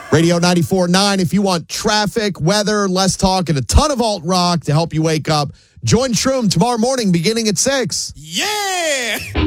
Radio 94.9, if you want traffic, weather, less talk, and a ton of alt rock to help you wake up, join Shroom tomorrow morning beginning at 6. Yeah!